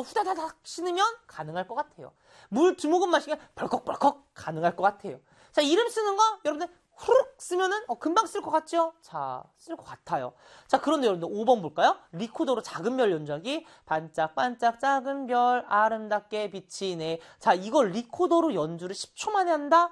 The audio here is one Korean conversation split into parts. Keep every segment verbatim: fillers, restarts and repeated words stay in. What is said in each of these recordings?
후다다닥 신으면 가능할 것 같아요. 물 두 모금 마시면 벌컥벌컥 가능할 것 같아요. 자, 이름 쓰는 거 여러분들 후룩 쓰면은 어, 금방 쓸 것 같죠? 자, 쓸 것 같아요. 자, 그런데 여러분들 오 번 볼까요? 리코더로 작은 별 연주하기. 반짝반짝 작은 별 아름답게 비치네. 자, 이걸 리코더로 연주를 십 초 만에 한다?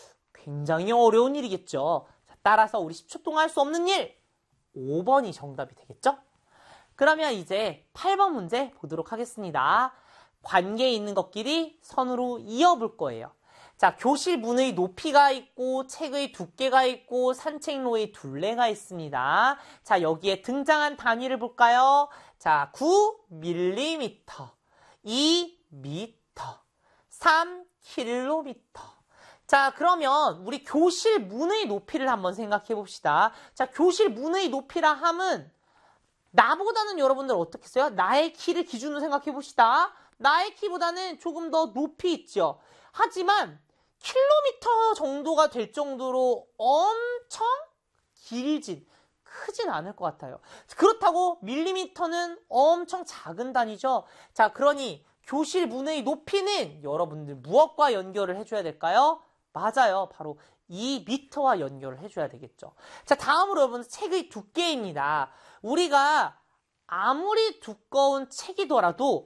굉장히 어려운 일이겠죠. 자, 따라서 우리 십 초 동안 할 수 없는 일. 오 번이 정답이 되겠죠? 그러면 이제 팔 번 문제 보도록 하겠습니다. 관계에 있는 것끼리 선으로 이어볼 거예요. 자, 교실 문의 높이가 있고 책의 두께가 있고 산책로의 둘레가 있습니다. 자, 여기에 등장한 단위를 볼까요? 자, 구 밀리미터, 이 미터, 삼 킬로미터. 자, 그러면 우리 교실 문의 높이를 한번 생각해 봅시다. 자, 교실 문의 높이라 함은 나보다는 여러분들 어떻게 써요? 나의 키를 기준으로 생각해 봅시다. 나의 키보다는 조금 더 높이 있죠. 하지만 킬로미터 정도가 될 정도로 엄청 길진, 크진 않을 것 같아요. 그렇다고 밀리미터는 엄청 작은 단위죠. 자, 그러니 교실 문의 높이는 여러분들 무엇과 연결을 해줘야 될까요? 맞아요. 바로 이 미터와 연결을 해줘야 되겠죠. 자, 다음으로 여러분 책의 두께입니다. 우리가 아무리 두꺼운 책이더라도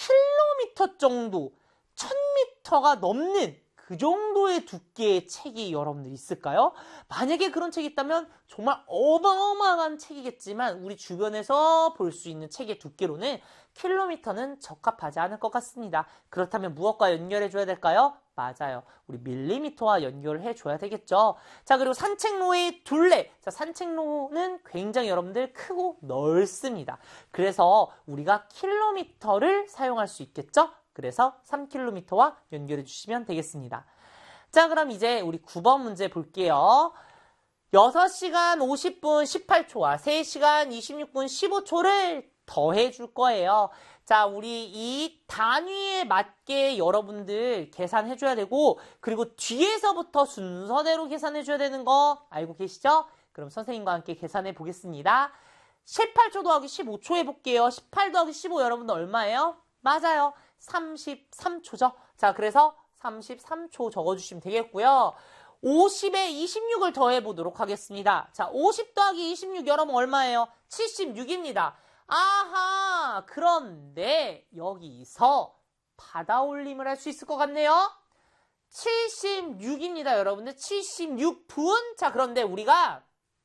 킬로미터 정도, 천 미터가 넘는 그 정도의 두께의 책이 여러분들 있을까요? 만약에 그런 책이 있다면 정말 어마어마한 책이겠지만 우리 주변에서 볼 수 있는 책의 두께로는 킬로미터는 적합하지 않을 것 같습니다. 그렇다면 무엇과 연결해줘야 될까요? 맞아요. 우리 밀리미터와 연결을 해줘야 되겠죠. 자, 그리고 산책로의 둘레. 자, 산책로는 굉장히 여러분들 크고 넓습니다. 그래서 우리가 킬로미터를 사용할 수 있겠죠? 그래서 삼 킬로미터와 연결해 주시면 되겠습니다. 자, 그럼 이제 우리 구 번 문제 볼게요. 여섯 시간 오십 분 십팔 초와 세 시간 이십육 분 십오 초를 더해 줄 거예요. 자, 우리 이 단위에 맞게 여러분들 계산해 줘야 되고, 그리고 뒤에서부터 순서대로 계산해 줘야 되는 거 알고 계시죠? 그럼 선생님과 함께 계산해 보겠습니다. 십팔 초 더하기 십오 초 해볼게요. 십팔 더하기 십오 여러분들 얼마예요? 맞아요. 삼십삼 초죠. 자, 그래서 삼십삼 초 적어주시면 되겠고요. 오십에 이십육을 더해보도록 하겠습니다. 자, 오십 더하기 이십육 여러분 얼마예요? 칠십육입니다. 아하, 그런데 여기서 받아올림을 할 수 있을 것 같네요. 칠십육입니다. 여러분들 칠십육 분. 자, 그런데 우리가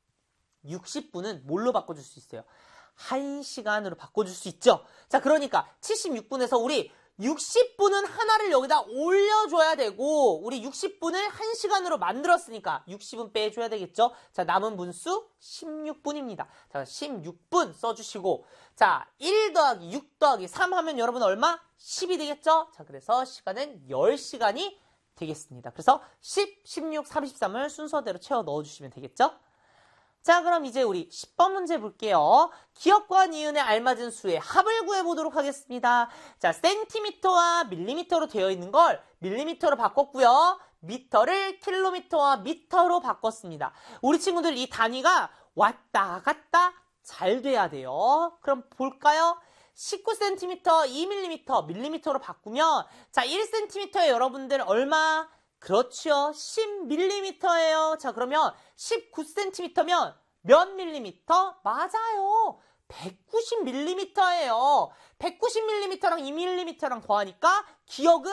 육십 분은 뭘로 바꿔줄 수 있어요? 한 시간으로 바꿔줄 수 있죠. 자, 그러니까 칠십육 분에서 우리 육십 분은 하나를 여기다 올려줘야 되고, 우리 육십 분을 한 시간으로 만들었으니까 육십은 빼줘야 되겠죠. 자, 남은 분수 십육 분입니다. 자, 십육 분 써주시고, 자, 일 더하기 육 더하기 삼 하면 여러분 얼마? 십이 되겠죠. 자, 그래서 시간은 열 시간이 되겠습니다. 그래서 십, 십육, 삼십삼을 순서대로 채워 넣어주시면 되겠죠. 자, 그럼 이제 우리 십 번 문제 볼게요. 기억과 니은에 알맞은 수의 합을 구해보도록 하겠습니다. 자, 센티미터와 밀리미터로 되어 있는 걸 밀리미터로 바꿨고요. 미터를 킬로미터와 미터로 바꿨습니다. 우리 친구들 이 단위가 왔다 갔다 잘 돼야 돼요. 그럼 볼까요? 십구 센티미터, 이 밀리미터, 밀리미터로 바꾸면 자, 일 센티미터에 여러분들 얼마? 그렇죠. 십 밀리미터예요. 자, 그러면 십구 센티미터면 몇 밀리미터? 맞아요. 백구십 밀리미터예요. 백구십 밀리미터랑 이 밀리미터랑 더하니까 기억은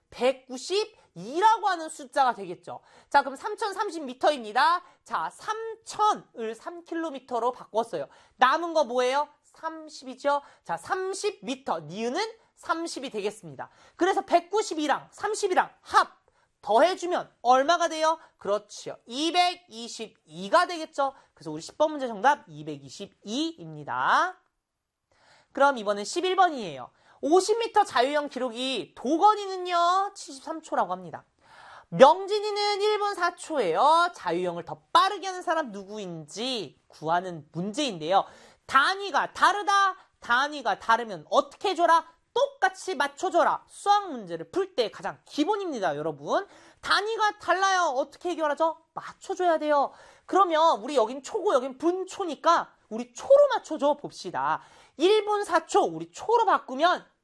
백구십이라고 하는 숫자가 되겠죠. 자, 그럼 삼천삼십 미터입니다. 자, 삼천을 삼 킬로미터로 바꿨어요. 남은 거 뭐예요? 삼십이죠. 자, 삼십 미터. 니은은 삼십이 되겠습니다. 그래서 백구십이랑 삼십이랑 합 더해주면 얼마가 돼요? 그렇죠. 이백이십이가 되겠죠. 그래서 우리 십 번 문제 정답 이백이십이입니다. 그럼 이번엔 십일 번이에요. 오십 미터 자유형 기록이 도건이는요 칠십삼 초라고 합니다. 명진이는 일 분 사 초예요. 자유형을 더 빠르게 하는 사람 누구인지 구하는 문제인데요. 단위가 다르다. 단위가 다르면 어떻게 해줘라? 똑같이 맞춰줘라. 수학 문제를 풀 때 가장 기본입니다, 여러분. 단위가 달라요. 어떻게 해결하죠? 맞춰줘야 돼요. 그러면 우리 여긴 초고 여긴 분초니까 우리 초로 맞춰줘 봅시다. 일 분 사 초 우리 초로 바꾸면